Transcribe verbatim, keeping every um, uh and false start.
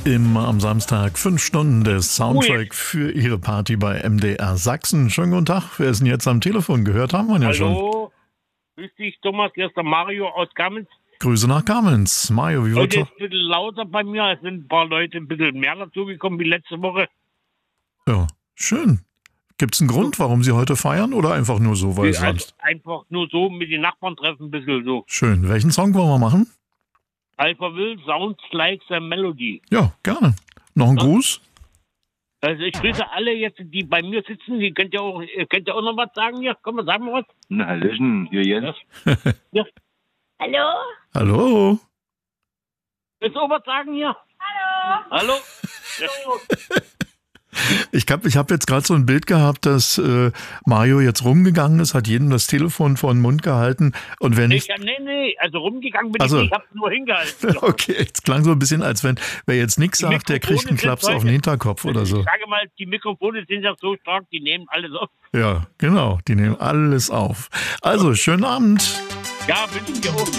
Immer am Samstag fünf Stunden des Soundtrack für Ihre Party bei M D R Sachsen. Schönen guten Tag. Wer ist denn jetzt am Telefon? Gehört haben wir ja schon. Hallo, grüß dich Thomas, hier ist der Mario aus Kamenz. Grüße nach Kamenz. Mario, wie Heute wird's? ist ein bisschen lauter bei mir, es sind ein paar Leute ein bisschen mehr dazugekommen wie letzte Woche. Ja, schön. Gibt's einen Grund, warum Sie heute feiern oder einfach nur so, weil es Also sonst? einfach nur so mit den Nachbarn treffen, ein bisschen so. Schön. Welchen Song wollen wir machen? Alpha Will, Sounds Like the Melody. Ja, gerne. Noch ein Ja. Gruß? Also ich grüße alle jetzt, die bei mir sitzen, die könnt ja auch, ihr könnt ja auch noch was sagen hier. Komm, mal sagen wir was. Na, Hallöchen, hier Jens. Ja. Hallo? Hallo? Willst du auch was sagen hier? Hallo? Hallo? Ja. Ich habe ich hab jetzt gerade so ein Bild gehabt, dass äh, Mario jetzt rumgegangen ist, hat jedem das Telefon vor den Mund gehalten und wenn Ich, nicht... nee, nee, also rumgegangen bin Also. ich nicht, ich hab's nur hingehalten. Okay, es klang so ein bisschen, als wenn, wer jetzt nichts Die sagt, der kriegt einen Mikrofone Klaps sind auf den solche- Hinterkopf oder so. Ich sage mal, die Mikrofone sind ja so stark, die nehmen alles auf. Ja, genau, die nehmen alles auf. Also, schönen Abend. Ja, wünsche ich dir auch.